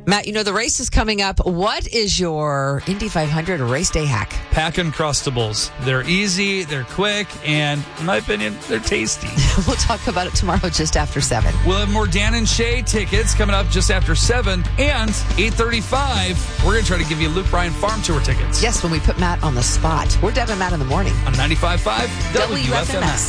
Matt, the race is coming up. What is your Indy 500 race day hack? Pack Uncrustables. They're easy, they're quick, and in my opinion, they're tasty. We'll talk about it tomorrow just after 7. We'll have more Dan and Shay tickets coming up just after 7. And 8:35, we're going to try to give you Luke Bryan Farm Tour tickets. Yes, when we put Matt on the spot. We're Deb and Matt in the morning. On 95.5 WFMS.